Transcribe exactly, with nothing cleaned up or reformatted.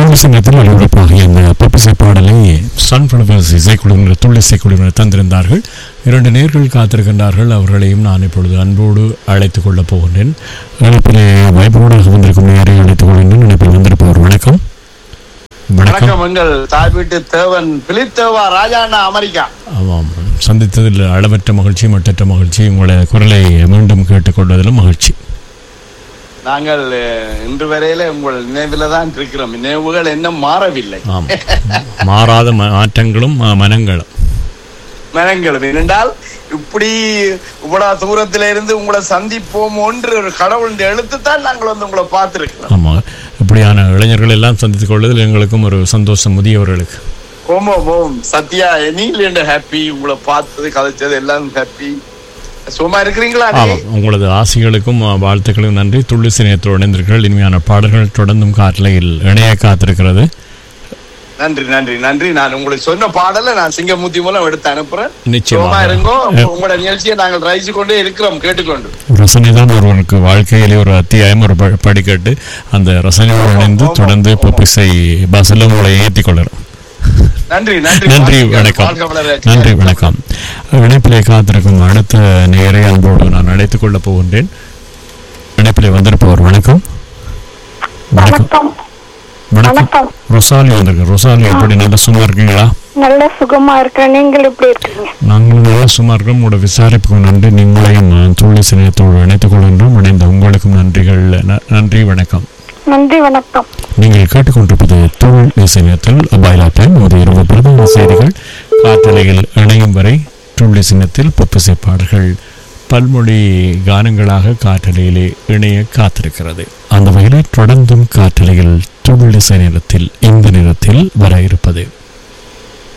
துள்ளிசங்கத்தில் ஒளிபரப்பாகிய அந்த பப்பிசை பாடலை சன்ஃப்ளவர்ஸ் இசைக்குழுவினர் துள்ளிசைக்குழுவினர் தந்திருந்தார்கள். இரண்டு நேர்கள் காத்திருக்கின்றார்கள். அவர்களையும் நான் இப்பொழுது அன்போடு அழைத்துக் கொள்ளப் போகின்றேன். அழைப்பிலே வைபரோடாக வந்திருக்கும் நேரை அழைத்துக் கொள்கின்றேன். இணைப்பில் வந்திருப்பவர் வணக்கம். வணக்கம். எங்கள் தாய் வீட்டு தேவன் பிலிப் தேவா ராஜாண்ணா அமெரிக்கா. ஆமாம், சந்தித்ததில் அளவற்ற மகிழ்ச்சி, மட்டற்ற மகிழ்ச்சி. உங்களை குரலை மீண்டும் கேட்டுக்கொள்வதிலும் மகிழ்ச்சி. நாங்கள் இன்று வரையில உங்கள் நினைவில் தான் இருக்கிறோம். நினைவுகள் இன்னும் மாறவில்லை. மாறாத மாற்றங்களும் மனங்களும் மனங்களும் என்றால் இப்படி இவ்வளவு தூரத்தில இருந்து உங்களை சந்திப்போம் ஒன்று ஒரு கடவுள் எழுத்து தான் நாங்கள் வந்து உங்களை பார்த்திருக்கிறோம். ஆமா, இப்படியான இளைஞர்கள் எல்லாம் சந்தித்துக் கொள்வதில் எங்களுக்கும் ஒரு சந்தோஷம். முதியவர்களுக்கு ஓமோ ஓம் சத்யா நீங்க ஹாப்பி. உங்களை பார்த்தது கதைச்சது எல்லாம் ஹாப்பி. சும்மா இருக்கிறீங்களா? உங்களது ஆசைகளுக்கும் வாழ்த்துக்களும் நன்றி. துள்ளிசை நேயத்தோடு இணைந்திருக்கிறீர்கள். இனிமையான பாடல்கள் தொடர்ந்தும் காற்றலையில் இணைய காத்திருக்கிறது. நன்றி நன்றி நன்றி. நான் உங்களுக்கு சொன்ன பாடலை நான் சிங்கமூர்த்தி மூலம் எடுத்து அனுப்புறேன். நிச்சயமா இருங்கோ. உங்களோட நிகழ்ச்சியை நாங்கள் ரசிச்சு கொண்டே இருக்கிறோம், கேட்டுக்கொண்டு. ரசனை தான் ஒருவனுக்கு வாழ்க்கையிலே ஒரு அத்தியாயம், ஒரு படிக்கட்டு. அந்த ரசனையோடு இணைந்து தொடர்ந்து பப்பிசை பஸ்ல உங்களை ஏற்றி கொள்ளுறோம். நன்றி நன்றி நன்றி வணக்கம். நன்றி வணக்கம். இணைப்பிலே காத்திருக்கும் அடுத்த நேரை அன்போடு நான் அழைத்துக் கொள்ளப் போகின்றேன். இணைப்பிலே வந்திருப்பவர் வணக்கம். வணக்கம். வணக்கம். ரொசாலி வந்திருக்கு. ரொசாலி, எப்படி நல்லா சும்மா இருக்கீங்களா? நல்ல சுகமா இருக்கிறேன். நீங்கள் எப்படி இருக்கீங்க? நாங்களும் நல்லா சும்மா இருக்கிறோம். உங்களோட விசாரிப்புக்கு நன்றி. நீங்களையும் துள்ளிசை நேயத்தோடு இணைத்துக் கொள்கின்றோம். இணைந்த உங்களுக்கும் நன்றிகள். நன்றி வணக்கம். நன்றி வணக்கம். நீங்கள் கேட்டுக்கொண்டிருப்பது தொழில் இசை நேயத்தில் அபாயிலா டைம். ஒரு இரவு பிரதான செய்திகள் காற்றலையில் இணையும் வரை தொழில் இசை நேயத்தில் பப்பிசை பாடல்கள் பல்மொழி கானங்களாக காற்றலையிலே இணைய காத்திருக்கிறது. அந்த வகையில் தொடர்ந்தும் காற்றலையில் தொழில் இசை நேரத்தில் இந்த நேரத்தில் வர இருப்பது